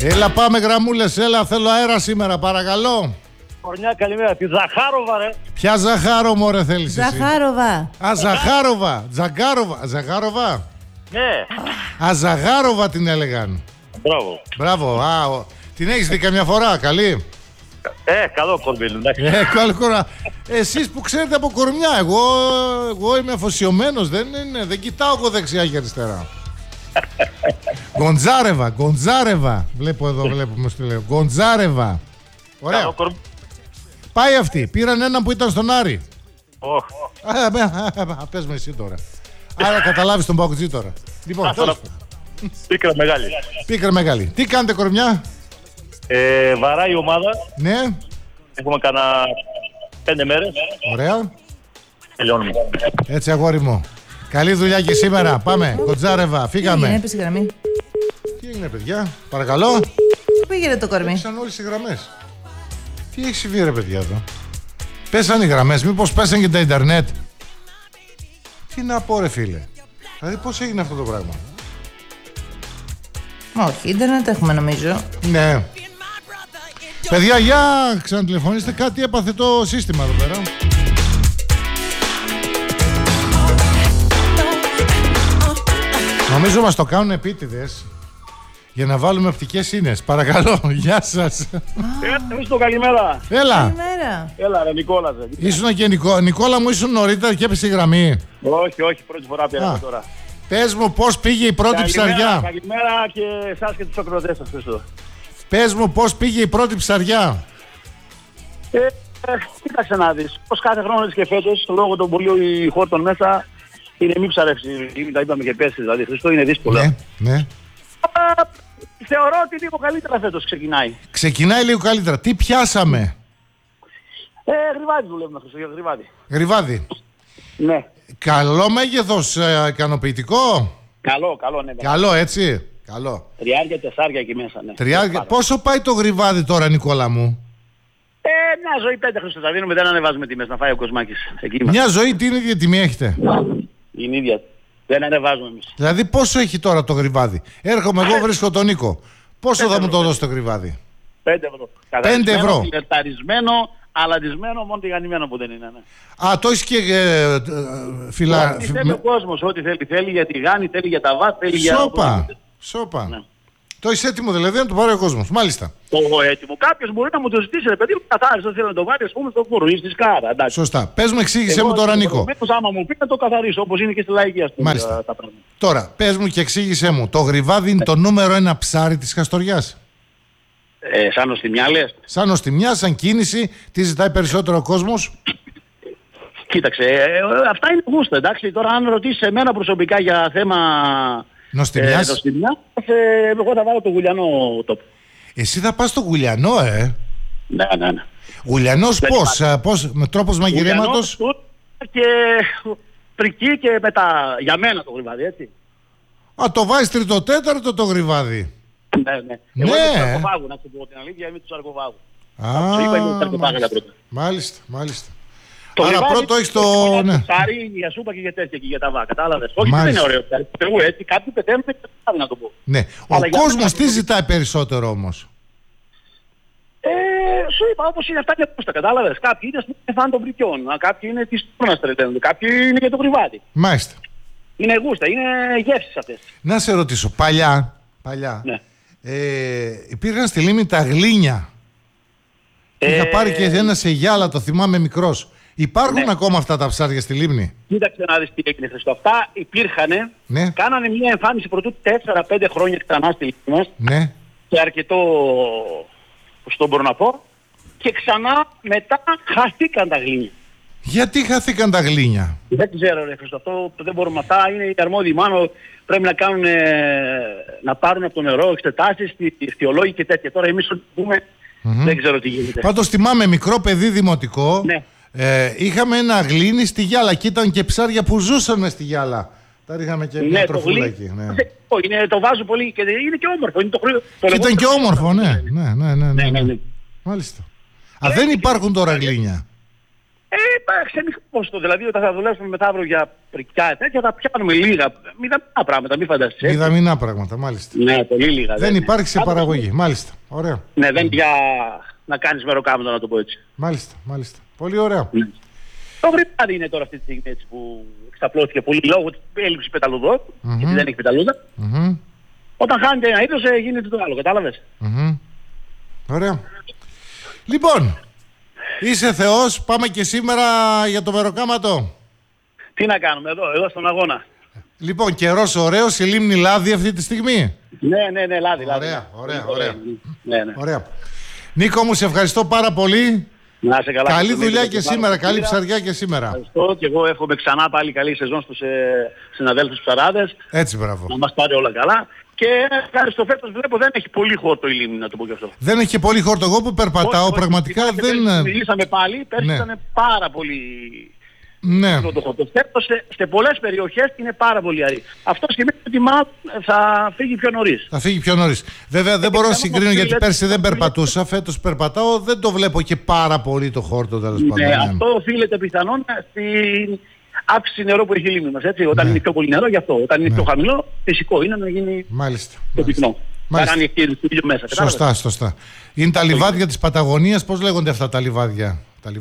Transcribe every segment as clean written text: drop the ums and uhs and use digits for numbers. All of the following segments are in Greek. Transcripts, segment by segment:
Έλα πάμε γραμμούλες, έλα θέλω αέρα σήμερα παρακαλώ. Κορνιά καλημέρα, τη Ζαχάροβα ρε. Ποια Ζαχάρο μωρέ θέλεις εσύ? Ζαχάροβα. Α, Ζαχάροβα, Ζαχάροβα. Ναι. Α, Ζαχάροβα την έλεγαν. Μπράβο. Μπράβο, την έχεις δει καμιά φορά, καλή? Καλό κορμίλι, εντάξει. Καλή κορμιά. Εσείς που ξέρετε από κορμιά, εγώ είμαι αφοσιωμένος, δεν κοιτάω εγώ δεξιά και αριστερά. Γκοντζάρεβα. Βλέπουμε στο λέω. Γκοντζάρεβα. Ωραία. Πάει αυτή. Πήραν έναν που ήταν στον Άρη. Πες με εσύ τώρα. Άρα καταλάβεις τον Παουτζή τώρα. Λοιπόν, Πίκρα μεγάλη. Τι κάνετε κορμιά? Βαράει η ομάδα. Ναι. Έχουμε κάνα 5 μέρες. Ωραία. Τελειώνουμε. Έτσι αγόρι μου. Καλή δουλειά και σήμερα. Πάμε. Γκοντζάρεβα. Φύγαμε. Έπεσε η γραμμή. Τι έγινε παιδιά? Παρακαλώ. Πού πήγαινε το κορμί? Πέσαν όλες οι γραμμές. Τι έχει συμβεί ρε παιδιά εδώ? Πέσαν οι γραμμές, μήπως πέσαν και τα ίντερνετ? Τι να πω ρε φίλε? Δηλαδή πώς έγινε αυτό το πράγμα? Όχι, ίντερνετ έχουμε νομίζω. Ναι. Παιδιά, για ξανατηλεφωνήστε, κάτι έπαθε το σύστημα εδώ πέρα. Νομίζω μας το κάνουν επίτηδες για να βάλουμε οπτικές ίνες. Παρακαλώ, γεια σας. Εμείς το καλημέρα. Έλα. Καλημέρα. Έλα ρε Νικόλας. Ήσουν και Νικόλα μου, ήσουν νωρίτερα και έπεσε η γραμμή. Όχι, πρώτη φορά πήρα τώρα. Πες μου πώς πήγε η πρώτη ψαριά. Καλημέρα και εσάς και τους ακροατές σας, Χριστό. Πες μου πώς πήγε η πρώτη ψαριά. Κοίταξε να δεις. Πώς κάθε χρόνο και φέτος, λόγω των πολύ χόρτων μέσα, είναι μη ψαρεύση. Τα είπαμε και πέρσι, δηλαδή Χριστό είναι δύσκολο. Ναι. Θεωρώ ότι λίγο καλύτερα φέτος ξεκινάει. Ξεκινάει λίγο καλύτερα. Τι πιάσαμε? Γρυβάδι δουλεύουμε, Χριστό, Γρυβάδι. Ναι. Καλό μέγεθος, ικανοποιητικό. Καλό, ναι. Καλό, έτσι. Καλό. 30-4 εκεί μέσα, ναι. Πόσο πάει το γρυβάδι τώρα, Νικόλα μου? Μια ζωή 5 Χριστό θα δίνουμε, δεν ανεβάζουμε τιμές, να φάει ο Κοσμάκης. Μια ζωή την ίδια τιμή έχετε? Την ίδια. Δεν ανεβάζουμε εμείς. Δηλαδή πόσο έχει τώρα το γρυβάδι? Έρχομαι εγώ, βρίσκω τον Νίκο. Πόσο θα μου το δώσει το γρυβάδι? 5 ευρώ. 5 ευρώ. Λεπταρισμένο, αλαντισμένο, μόνο τηγανημένο που δεν είναι. Ναι. Α, το έχεις και φυλά... Ό,τι θέλει ο κόσμος, ό,τι θέλει για τηγάνι, θέλει για τα βάτ, θέλει για... Σόπα. Ναι. Το έχεις έτοιμο δηλαδή να το πάρει ο κόσμος, μάλιστα. Το έτοιμο. Κάποιος μπορεί να μου το ζητήσει, ρε παιδί μου, καθάριστο θέλει να το βάλει, ας πούμε, στο φούρνο ή στη σκάρα. Εντάξει. Σωστά. Πες μου, εξήγησέ μου τώρα, Νίκο. Άμα μου πει να το καθαρίσω, όπως είναι και στη λαϊκή, ας πούμε. Μάλιστα. Τα πράγματα. Τώρα, πες μου και εξήγησέ μου, το γρυβάδι είναι το νούμερο 1 ψάρι της Χαστοριάς? Σαν οστιμιά λες? Σαν οστιμιά, σαν κίνηση, τι ζητάει περισσότερο ο κόσμος? Κοίταξε, αυτά είναι γούστα, εντάξει. Τώρα αν ρωτήσεις εμένα προσωπικά για θέμα νοστιμιάς, εγώ θα βάλω το γουλιανό τόπο. Εσύ θα πας στο γουλιανό, Ναι. Γουλιανός πώς, με τρόπος μαγειρέματος? Και πρική και μετά, για μένα το γρυβάδι, έτσι. Α, το βάζεις τρίτο-τέταρτο το γρυβάδι? Ναι. Εγώ είμαι του Σαρκοβάγου, να σου πω την αλήθεια, είμαι του Σαρκοβάγου. Μάλιστα. Το άρα πρώτο έχεις το... ψάρι, για σούπα και για τέτοια και για τα βά, κατάλαβες. Όχι, δεν είναι ωραίο ψάρι. Εγώ έτσι, κάποιοι πετέμουν και δεν να το πω. Ναι. Ο κόσμος τι ζητάει περισσότερο όμως? Σου είπα, όπως είναι αυτά και τα κατάλαβες. Κάποιοι είναι στην φαν των βρικιών, κάποιοι είναι της τούρνας τρελαίνονται, κάποιοι είναι για το γρυβάδι. Μάλιστα. Είναι γούστα, είναι γεύσεις αυτές. Να σε ρωτήσω, παλιά ναι. Υπήρχαν στη λίμνη τα γλίνια. Είχα πάρει και ένα σε γυάλα, το θυμάμαι μικρός. Υπάρχουν ακόμα αυτά τα ψάρια στη λίμνη? Κοίταξε να δεις τι έγινε, Χριστό. Αυτά υπήρχανε, κάνανε μια εμφάνιση πρωτού 4-5 χρόνια ξανά στη λίμνη μας. Ναι. Και αρκετό, στον μπορώ να πω. Και ξανά μετά χαθήκαν τα γλίνια. Γιατί χαθήκαν τα γλίνια? Δεν ξέρω ρε Χριστό, αυτό δεν μπορούμε. Αυτά είναι οι αρμόδιοι μάλλον, πρέπει να κάνουν, να πάρουν από το νερό εξετάσεις, ιστιολόγοι και τέτοια. Τώρα εμείς ό,τι πούμε, δεν ξέρω τι γίνεται. Πάντως θυμάμαι μικρό παιδί δημοτικό, είχαμε ένα γλίνι στη γυάλα και ήταν και ψάρια που ζούσαν μες στη γυάλα. Τα ρίχαμε και μια τροφούλα εκεί. Είναι, το βάζω πολύ και είναι και όμορφο. Είναι και ήταν και όμορφο, ναι. Μάλιστα. Δεν υπάρχουν τώρα γλίνια. πόστο. Δηλαδή όταν θα δουλέψουμε μεθαύριο για πρικιά τέτοια θα πιάνουμε λίγα. Μηδαμινά πράγματα, μην φανταστείς. Μηδαμινά πράγματα, μάλιστα. Ναι, πολύ λίγα. Δεν υπάρχει σε παραγωγή. Μάλιστα. Ωραία. Ναι, δεν για να κάνεις μεροκάματο, να το πω έτσι. Μάλιστα. Πολύ ωραία. Ναι. Το γρυπάδι είναι τώρα αυτή τη στιγμή έτσι που εξαπλώθηκε πολύ λόγω της έλλειψης πεταλουδών, γιατί δεν έχει πεταλούδα. Όταν χάνεται ένα είδος γίνεται το άλλο, κατάλαβες. Ωραία. Λοιπόν, είσαι Θεός, πάμε και σήμερα για το μεροκάματο. Τι να κάνουμε εδώ στον αγώνα. Λοιπόν, καιρός ωραίος, η λίμνη λάδι αυτή τη στιγμή. Ναι, λάδι. Ωραία. Νίκο μου, σε ευχαριστώ πάρα πολύ. Να είσαι καλά. Καλή δουλειά και σήμερα, καλή ψαριά και σήμερα. Ευχαριστώ και εγώ εύχομαι ξανά πάλι καλή σεζόν στους συναδέλφους ψαράδες. Έτσι, μπράβο. Να μας πάρει όλα καλά. Και στο φέτος βλέπω δεν έχει πολύ χόρτο η λίμνη, να το πω και αυτό. Δεν έχει πολύ χόρτο. Εγώ που περπατάω πραγματικά δεν... Μιλήσαμε πάλι, πέρσι ήταν πάρα πολύ... Ναι. Το φέτος σε πολλές περιοχές είναι πάρα πολύ αρή. Αυτό σημαίνει ότι θα φύγει πιο νωρίς. Θα φύγει πιο νωρίς. Βέβαια δεν μπορώ να συγκρίνω γιατί πέρσι δεν περπατούσα. Φέτος περπατάω, δεν το βλέπω και πάρα πολύ το χόρτο τέλος πάντων. Ναι, αυτό οφείλεται πιθανόν στην αύξηση νερό που έχει η λίμνη μας. Έτσι. Όταν είναι πιο πολύ νερό, γι' αυτό. Όταν είναι πιο χαμηλό, φυσικό είναι να γίνει το πυκνό. Να κάνει εκεί το ίδιο μέσα. Σωστά. Είναι τα λιβάδια της Παταγωνίας, πώς λέγονται αυτά τα λιβάδια.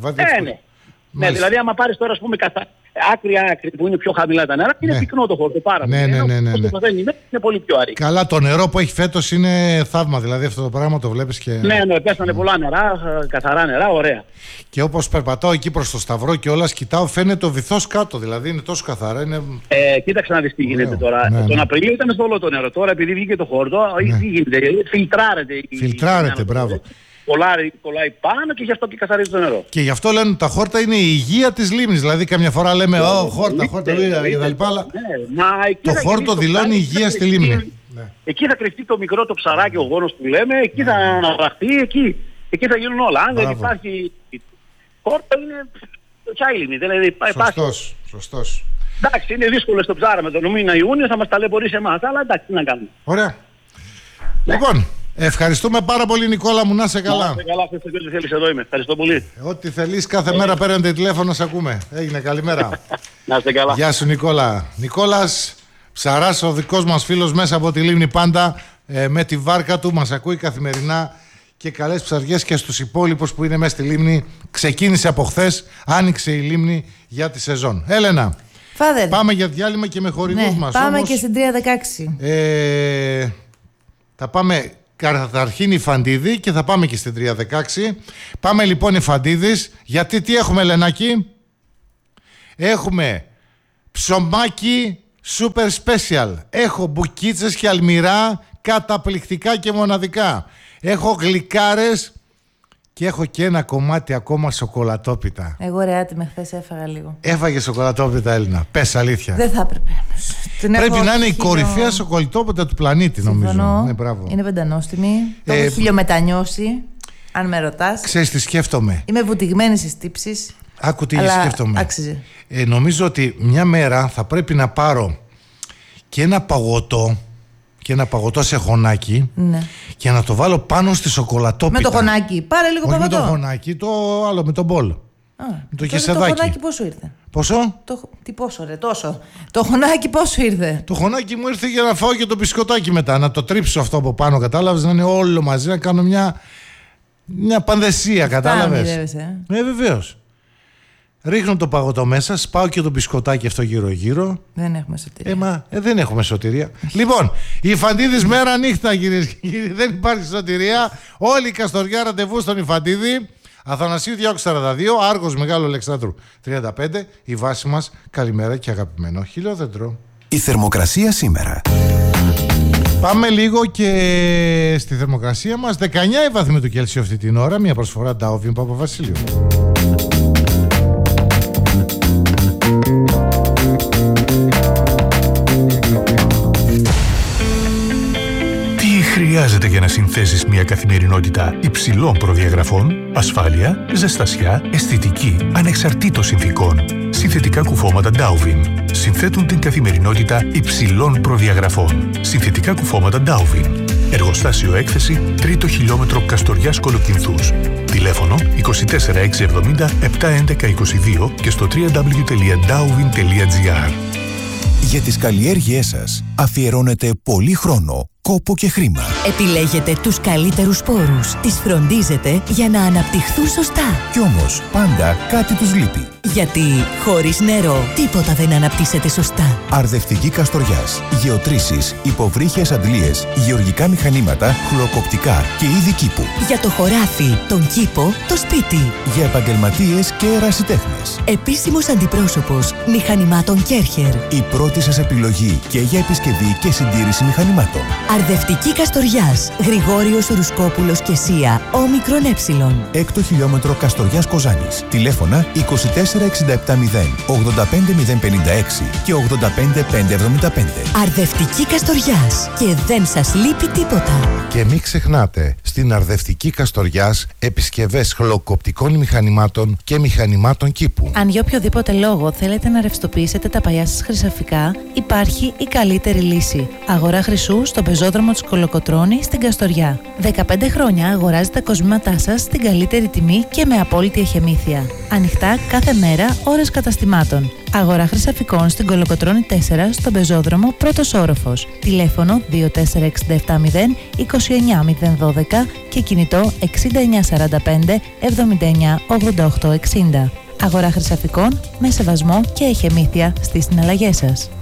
Ναι, δηλαδή άμα πάρεις τώρα, ας πούμε, άκρη που είναι πιο χαμηλά τα νερά, είναι πυκνό το χώρο, πάρα πολύ. Ναι. Όσο δεν είναι πολύ πιο αρή. Καλά, το νερό που έχει φέτος είναι θαύμα, δηλαδή αυτό το πράγμα το βλέπεις και... Ναι, πέσανε πολλά νερά, καθαρά νερά, ωραία. Και όπως περπατάω εκεί προς το Σταυρό και όλα κοιτάω, φαίνεται ο βυθός κάτω, δηλαδή είναι τόσο καθαρά. Είναι... Κοίταξε να δεις τι γίνεται τώρα. Τον Απριλίο ήταν στο όλο το νερό, τώρα επειδή βγήκε το χόρτο, τι γίνεται, φιλτράρεται, μπράβο. Κολλάει πάνω και γι' αυτό και καθαρίζει το νερό. Και γι' αυτό λένε τα χόρτα είναι η υγεία της λίμνης. Δηλαδή, καμιά φορά λέμε χόρτα κτλ. Το χόρτο δηλώνει υγεία στη λίμνη. Εκεί θα κρυφτεί το μικρό το ψαράκι, ο γόνος που λέμε, εκεί θα αναπραχθεί, εκεί θα γίνουν όλα. Αν δεν υπάρχει χόρτα, είναι τσάιλιμη. Δηλαδή, σωστός. Εντάξει, είναι δύσκολο στο ψάρα με τον μήνα Ιούνιο, θα μας ταλαιπωρήσει εμάς, αλλά εντάξει, τι να κάνουμε. Ωραία. Λοιπόν. Ευχαριστούμε πάρα πολύ, Νικόλα μου, να είσαι καλά. Να είσαι καλά, ό,τι θέλεις, εδώ είμαι. Ευχαριστώ πολύ. Ό,τι θέλεις, κάθε μέρα παίρνετε τηλέφωνο να σε ακούμε. Έγινε, καλημέρα. Να είστε καλά. Γεια σου, Νικόλα. Νικόλας ψαράς, ο δικός μας φίλος μέσα από τη λίμνη πάντα, με τη βάρκα του, μας ακούει καθημερινά και καλές ψαριές και στους υπόλοιπους που είναι μέσα στη λίμνη. Ξεκίνησε από χθες, άνοιξε η λίμνη για τη σεζόν. Έλενα, πάμε για διάλειμμα και με χορηγούς μας. Πάμε όμως, και στην 316. Θα πάμε... Καταρχήν η Φαντίδη και θα πάμε και στην 316. Πάμε λοιπόν η Φαντίδης. Γιατί τι έχουμε, Λενάκη? Έχουμε ψωμάκι super special. Έχω μπουκίτσες και αλμυρά καταπληκτικά και μοναδικά. Έχω γλυκάρες και έχω και ένα κομμάτι ακόμα σοκολατόπιτα. Εγώ ρεάτη με χθες έφαγα λίγο. Έφαγε σοκολατόπιτα, Έλληνα? Πες αλήθεια. Δεν θα έπρεπε. Πρέπει να είναι η κορυφαία σοκολατόπιτα του πλανήτη, νομίζω. Ναι, μπράβο. Είναι πεντανόστιμη. Το έχω χιλιομετανιώσει, αν με ρωτάς. Ξέρεις τι σκέφτομαι? Είμαι βουτυγμένη στις τύψεις. Άκου τι σκέφτομαι. Άξιζε. Νομίζω ότι μια μέρα θα πρέπει να πάρω και ένα παγωτό σε χωνάκι, ναι, και να το βάλω πάνω στη σοκολατόπιτα. Με το χωνάκι. Πάρε λίγο παγωτό. Όχι με το χωνάκι, το άλλο με τον μπολ. Με το κεσεδάκι. Το χωνάκι πόσο ήρθε? Πόσο? Τι πόσο ρε, τόσο. Το χωνάκι πόσο ήρθε? Το χωνάκι μου ήρθε για να φάω και το μπισκοτάκι μετά. Να το τρίψω αυτό από πάνω, κατάλαβες? Να είναι όλο μαζί, να κάνω μια πανδεσία, κατάλαβες? Βεβαίως. Ρίχνω το παγωτό μέσα, σπάω και το μπισκοτάκι αυτό γύρω-γύρω. Δεν έχουμε σωτηρία. Δεν έχουμε σωτηρία. Λοιπόν, η Ιφαντίδης μέρα νύχτα, κυρίες και κύριοι. Δεν υπάρχει σωτηρία. Όλη η Καστοριά ραντεβού στον Ιφαντίδη. Αθανασίου 242, Άργος Μεγάλου Αλεξάνδρου 35. Η βάση μας, καλημέρα και αγαπημένο χιλιόδεντρο. Η θερμοκρασία σήμερα. Πάμε λίγο και στη θερμοκρασία μας. 19 η βαθμοί του Κέλσιο αυτή την ώρα. Μια προσφορά Ντάοβιν Παπαβασίλειο. Χρειάζεται για να συνθέσεις μια καθημερινότητα υψηλών προδιαγραφών, ασφάλεια, ζεστασιά, αισθητική, ανεξαρτήτως συνθηκών. Συνθετικά κουφώματα Dowvin συνθέτουν την καθημερινότητα υψηλών προδιαγραφών. Συνθετικά κουφώματα Dowvin. Εργοστάσιο έκθεση, 3ο χιλιόμετρο Καστοριάς Κολοκυνθούς. Τηλέφωνο 24670 71122 και στο www.dauvin.gr. Για τις καλλιέργειές σας αφιερώνετε πολύ χρόνο, κόπο και χρήμα. Επιλέγετε τους καλύτερους σπόρους, τις φροντίζετε για να αναπτυχθούν σωστά. Κι όμως πάντα κάτι τους λείπει. Γιατί χωρίς νερό τίποτα δεν αναπτύσσεται σωστά. Αρδευτική Καστοριάς, γεωτρήσεις, υποβρύχιες αντλίες, γεωργικά μηχανήματα, χλωκοπτικά και είδη κήπου. Για το χωράφι, τον κήπο, το σπίτι. Για επαγγελματίες και ερασιτέχνες. Επίσημος αντιπρόσωπος μηχανημάτων Κέρχερ. Η πρώτη σας επιλογή και για επισκευή και συντήρηση μηχανημάτων. Αρδευτική Καστοριάς, Γρηγόριος Ρουσκόπουλος και Σία, όμικρον έψιλον. 6ο χιλιόμετρο Καστοριάς Κοζάνης. Τηλέφωνα 24670 85056 και 85575. Αρδευτική Καστοριάς. Και δεν σας λείπει τίποτα. Και μην ξεχνάτε, στην Αρδευτική Καστοριάς επισκευές χλωκοπτικών μηχανημάτων και μηχανημάτων κήπου. Αν για οποιοδήποτε λόγο θέλετε να ρευστοποιήσετε τα παλιά σας χρυσαφικά, υπάρχει η καλύτερη λύση. Αγορά χρυσού στον πεζόδρομο της Κολοκοτρώνη στην Καστοριά. 15 χρόνια αγοράζετε τα κοσμήματά σας στην καλύτερη τιμή και με απόλυτη εχεμήθεια. Ανοιχτά κάθε μέρα, ώρες καταστημάτων. Αγορά χρυσαφικών στην Κολοκοτρώνη 4 στον πεζόδρομο πρώτος όροφος. Τηλέφωνο 24670 29012 και κινητό 6945 79 88 60. Αγορά χρυσαφικών με σεβασμό και εχεμήθεια στις συναλλαγές σας.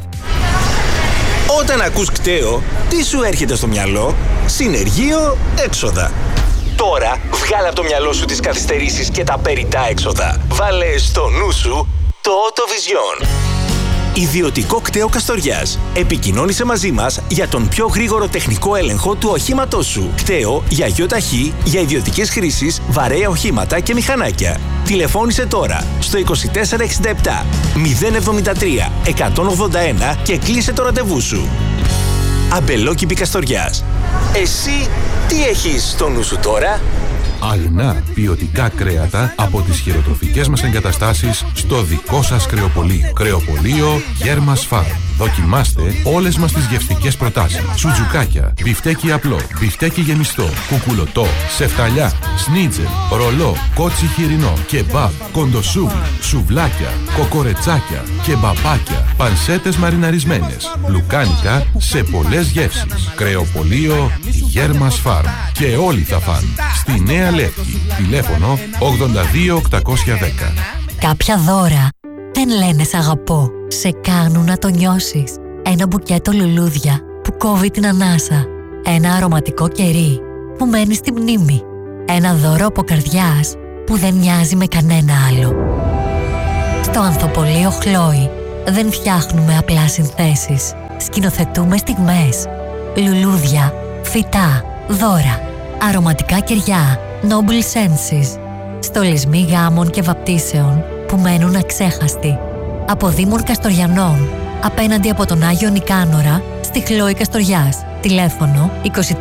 Όταν ακούς κταίο, τι σου έρχεται στο μυαλό? Συνεργείο έξοδα. Τώρα βγάλε από το μυαλό σου τις καθυστερήσεις και τα περιττά έξοδα. Βάλε στο νου σου το Autovision. Ιδιωτικό κταίο Καστοριάς. Επικοινώνησε μαζί μας για τον πιο γρήγορο τεχνικό έλεγχο του οχήματός σου. Κταίο για γιοταχή, για ιδιωτικές χρήσεις, βαρέα οχήματα και μηχανάκια. Τηλεφώνησε τώρα στο 2467 073 181 και κλείσε το ραντεβού σου. Αμπελόκηπη Καστοριάς. Εσύ τι έχεις στο νου σου τώρα? Αγνά ποιοτικά κρέατα από τις χειροτροφικές μας εγκαταστάσεις στο δικό σας κρεοπωλείο. Κρεοπωλείο Γέρμας Φαρμ. Δοκιμάστε όλες μας τις γευστικές προτάσεις. Σουτζουκάκια, μπιφτέκι απλό, μπιφτέκι γεμιστό, κουκουλωτό, σεφταλιά, σνίτζελ, ρολό, κότσι χοιρινό, κεμπάπ, κοντοσούβλι, σουβλάκια, κοκορετσάκια, κεμπαπάκια, πανσέτες μαριναρισμένες, λουκάνικα σε πολλές γεύσεις. Κρεοπωλείο Γέρμας Φαρμ. Και όλοι θα φαν. Στη Νέα Λεύκη. Τηλέφωνο 82810. Κάποια δώρα δεν λένε σ' αγαπώ. Σε κάνουν να το νιώσεις. Ένα μπουκέτο λουλούδια που κόβει την ανάσα. Ένα αρωματικό κερί που μένει στη μνήμη. Ένα δώρο από καρδιάς που δεν μοιάζει με κανένα άλλο. Στο Ανθοπωλείο Χλόη δεν φτιάχνουμε απλά συνθέσεις. Σκηνοθετούμε στιγμές. Λουλούδια, φυτά, δώρα, αρωματικά κεριά, Noble Senses. Στολισμοί γάμων και βαπτίσεων που μένουν αξέχαστοι. Από Δήμων Καστοριανών, απέναντι από τον Άγιο Νικάνορα, στη Χλόη Καστοριάς. Τηλέφωνο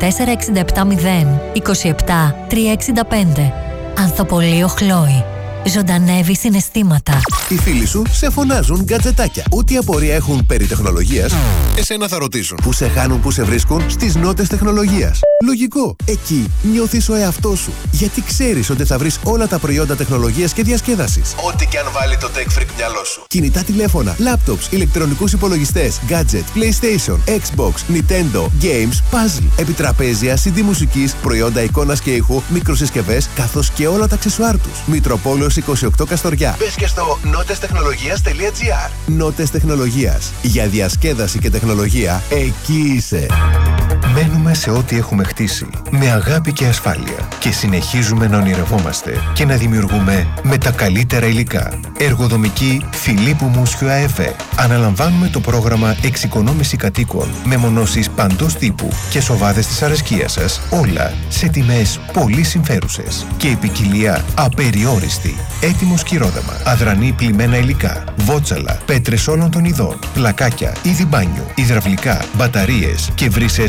24670 27 365. Ανθοπωλείο Χλόη. Ζωντανεύει συναισθήματα. Οι φίλοι σου σε φωνάζουν γκατζετάκια. Ό,τι απορία έχουν περί τεχνολογίας, εσένα θα ρωτήσουν. Πού σε χάνουν, πού σε βρίσκουν? Στις νότες τεχνολογίας. Λογικό. Εκεί νιώθεις ο εαυτός σου. Γιατί ξέρεις ότι θα βρεις όλα τα προϊόντα τεχνολογίας και διασκέδασης. Ό,τι και αν βάλει το Tech Freak μυαλό σου. Κινητά τηλέφωνα, laptops, ηλεκτρονικούς υπολογιστές, gadget, PlayStation, Xbox, Nintendo, games, puzzle, επιτραπέζια, CD μουσικής, προϊόντα εικόνας και ήχου, μικροσυσκευές, καθώς και όλα τα αξεσουάρ τους. Μητροπόλεως 28 Καστοριά. Μπες και στο notestechnologias.gr. Νότες Τεχνολογίας. Για διασκέδαση και τεχνολογία, εκεί είσαι. Μένουμε σε ό,τι έχουμε χτίσει, με αγάπη και ασφάλεια. Και συνεχίζουμε να ονειρευόμαστε και να δημιουργούμε με τα καλύτερα υλικά. Εργοδομική Φιλίππου Μούσιου ΑΕΒ. Αναλαμβάνουμε το πρόγραμμα εξοικονόμηση κατοίκων με μονώσεις παντός τύπου και σοβάδες της αρεσκίας σας. Όλα σε τιμές πολύ συμφέρουσες και η ποικιλία απεριόριστη. Έτοιμο σκυρόδεμα, αδρανή πλημμένα υλικά, βότσαλα, πέτρες όλων των ειδών, πλακάκια, είδη μπάνιου, υδραυλικά, μπαταρίες και βρύσες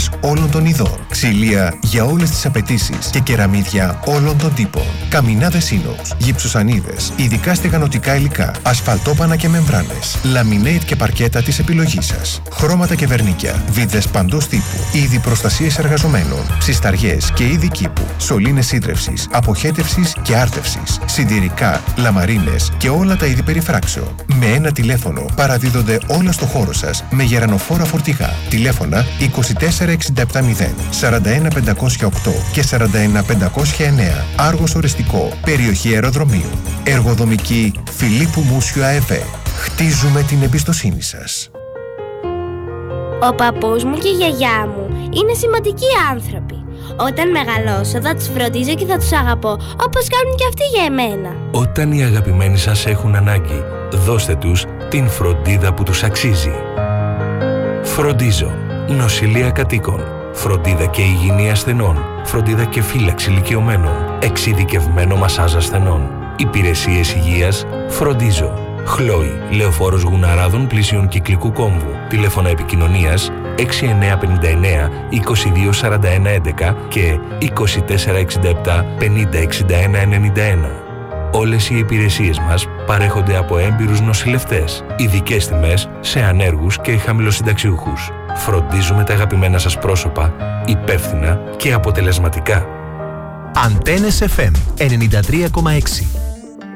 τηλεόρασης όλων των ειδών. Ξυλία για όλες τις απαιτήσεις και κεραμίδια όλων των τύπων. Καμινάδες Inox, γυψοσανίδες, ειδικά στεγανοτικά υλικά, ασφαλτόπανα και μεμβράνες, λαμινέιτ και παρκέτα της επιλογής σας. Χρώματα και βερνίκια, βίδες παντός τύπου, είδη προστασίες εργαζομένων, ψισταριές και είδη κήπου, σωλήνες σύντρευσης, αποχέτευσης και άρτευσης, συντηρικά, λαμαρίνες και όλα τα είδη περιφράξεων. Με ένα τηλέφωνο παραδίδονται όλα στο χώρο σας με γερανοφόρα φορτηγά. Τηλέφωνα 24670 41508 και 41509. Άργος Οριστικό, περιοχή αεροδρομίου. Εργοδομική Φιλίππου Μούσιου ΑΕΒ. Χτίζουμε την εμπιστοσύνη σας. Ο παππούς μου και η γιαγιά μου είναι σημαντικοί άνθρωποι. Όταν μεγαλώσω θα τους φροντίζω και θα τους αγαπώ όπως κάνουν και αυτοί για εμένα. Όταν οι αγαπημένοι σας έχουν ανάγκη, δώστε τους την φροντίδα που τους αξίζει. Φροντίζω. Νοσηλεία κατοίκων. Φροντίδα και υγιεινή ασθενών. Φροντίδα και φύλαξη ηλικιωμένων. Εξειδικευμένο μασάζ ασθενών. Υπηρεσίες υγείας. Φροντίζω. Χλόι, Λεωφόρος Γουναράδων πλησίων Κυκλικού Κόμβου. Τηλέφωνα επικοινωνίας 6959 224111 και 2467 506191. Όλες οι υπηρεσίες μας παρέχονται από έμπειρους νοσηλευτές. Ειδικές τιμές σε ανέργους και χαμηλοσυνταξιούχους. Φροντίζουμε τα αγαπημένα σας πρόσωπα υπεύθυνα και αποτελεσματικά. Αντένες FM 93,6.